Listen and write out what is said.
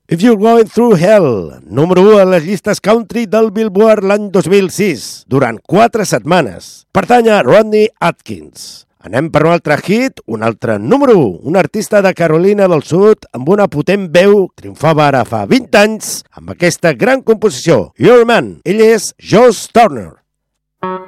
If You're Going Through Hell, número 1 a les llistes country del Billboard l'any 2006, durant 4 setmanes. Pertany a Rodney Atkins. Anem per un altre hit, un altre número 1, un artista de Carolina del Sud amb una potent veu, triomfava ara fa 20 anys amb aquesta gran composició, Your Man. Ell és Josh Turner.